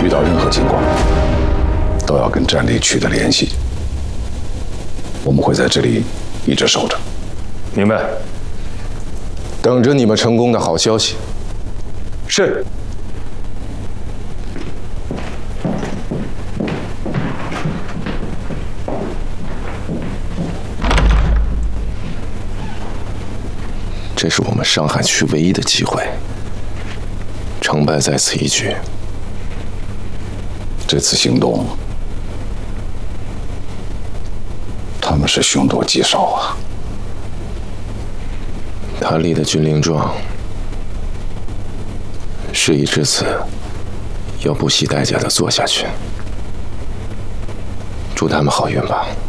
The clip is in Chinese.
遇到任何情况，都要跟战地取得联系。我们会在这里一直守着。 明白。等着你们成功的好消息。是。这是我们上海区唯一的机会，成败在此一举。 这次行动，他们是凶多吉少啊。 他立的军令状，事已至此，要不惜代价的做下去。祝他们好运吧。